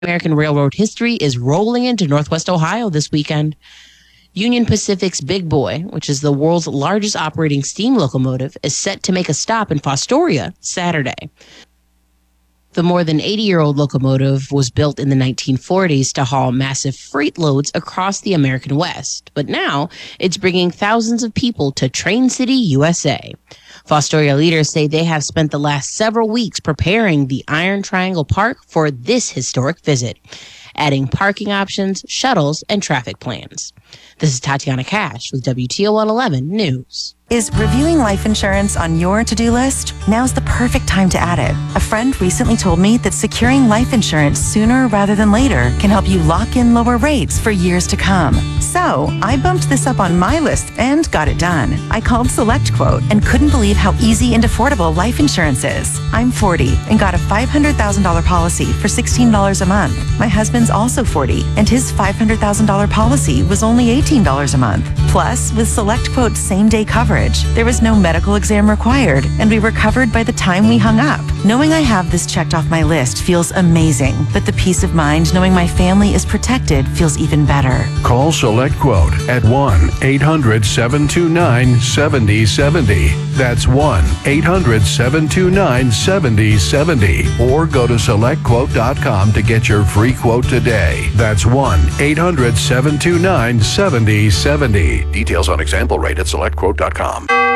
American railroad history is rolling into Northwest Ohio this weekend. Union Pacific's Big Boy, which is the world's largest operating steam locomotive, is set to make a stop in Fostoria Saturday. The more than 80-year-old locomotive was built in the 1940s to haul massive freight loads across the American West, but now it's bringing thousands of people to Train City, USA. Fostoria leaders say they have spent the last several weeks preparing the Iron Triangle Park for this historic visit, adding parking options, shuttles, and traffic plans. This is Tatiana Cash with WTO 111 News. Is reviewing life insurance on your to-do list? Now's the perfect time to add it. A friend recently told me that securing life insurance sooner rather than later can help you lock in lower rates for years to come. So I bumped this up on my list and got it done. I called SelectQuote and couldn't believe how easy and affordable life insurance is. I'm 40 and got a $500,000 policy for $16 a month. My husband's also 40 and his $500,000 policy was only $18 a month. Plus, with SelectQuote's same-day coverage, there was no medical exam required, and we were covered by the time we hung up. Knowing I have this checked off my list feels amazing, but the peace of mind knowing my family is protected feels even better. Call SelectQuote at 1-800-729-7070. That's 1-800-729-7070. Or go to SelectQuote.com to get your free quote today. That's 1-800-729-7070. Details on example rate at SelectQuote.com.